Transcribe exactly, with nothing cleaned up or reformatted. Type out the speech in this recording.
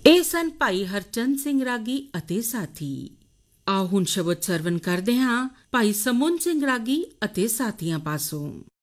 ਇਹ ਸਨ ਭਾਈ ਹਰਚੰਦ ਸਿੰਘ ਰਾਗੀ ਅਤੇ ਸਾਥੀ। ਆਓ ਹੁਣ ਸ਼ਬਦ ਸਰਵਨ ਕਰਦੇ ਹਾਂ ਭਾਈ ਸਮੁੰਦ ਸਿੰਘ ਰਾਗੀ ਅਤੇ ਸਾਥੀਆਂ ਪਾਸੋਂ।